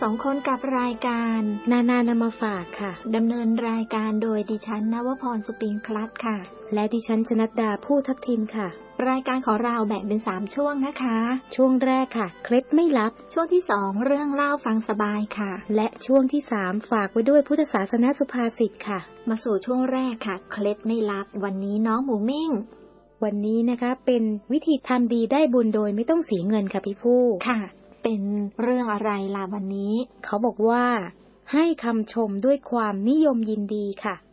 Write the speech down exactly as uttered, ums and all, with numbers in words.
องคนกับรายการนานานำมาฝากค่ะดำเนินรายการโดยดิฉันนวพรสุปิงคลัดค่ะและดิฉันชนัดดาผู้ทับทิมค่ะรายการของเราแบ่งเป็นสามช่วงนะคะช่วงแรกค่ะเคล็ดไม่ลับช่วงที่สองเรื่องเล่าฟังสบายค่ะและช่วงที่สามฝากไว้ด้วยพุทธศาสนสุภาษิตค่ะมาสู่ช่วงแรกค่ะเคล็ดไม่ลับวันนี้น้องหมูมิ่งวันนี้นะคะเป็นวิธีทำดีได้บุญโดยไม่ต้องเสียเงินค่ะพี่ผู้ค่ะเป็นเรื่องอะไรล่ะวันนี้เขาบอกว่าให้คำชมด้วยความนิยมยินดีค่ะ